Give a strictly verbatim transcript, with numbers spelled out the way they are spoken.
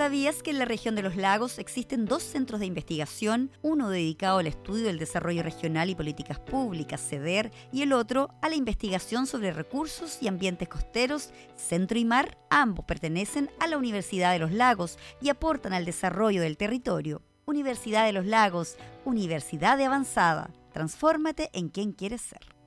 ¿Sabías que en la región de los lagos existen dos centros de investigación, uno dedicado al estudio del desarrollo regional y políticas públicas, CEDER, y el otro a la investigación sobre recursos y ambientes costeros, Centro y Mar? Ambos pertenecen a la Universidad de los Lagos y aportan al desarrollo del territorio. Universidad de los Lagos, Universidad de Avanzada. Transfórmate en quien quieres ser.